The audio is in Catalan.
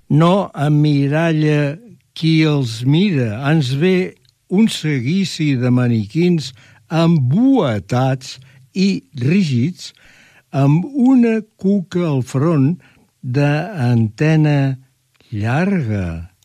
No emmiralla qui els mira, ens ve un seguici de maniquins embuatats i rígids, amb una cuca al front d'antena llarga